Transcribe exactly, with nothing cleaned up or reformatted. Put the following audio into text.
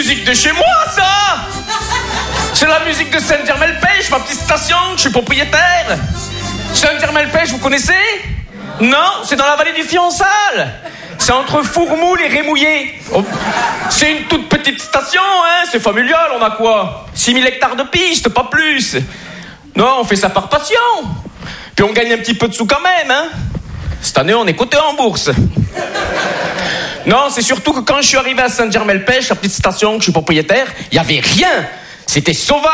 musique de chez moi, ça. C'est la musique de Saint-Germain-le-Pêche, ma petite station, je suis propriétaire. Saint-Germain-le-Pêche, vous connaissez? Non, c'est dans la vallée du Fiançal. C'est entre Fourmoule et Rémouillé. Oh, c'est une toute petite station, hein. C'est familial, on a quoi? six mille hectares de piste, pas plus. Non, on fait ça par passion. Puis on gagne un petit peu de sous quand même, hein. Cette année, on est coté en bourse. Non, c'est surtout que quand je suis arrivé à Saint-Germain-le-Pêche, la petite station que je suis propriétaire, il n'y avait rien. C'était sauvage.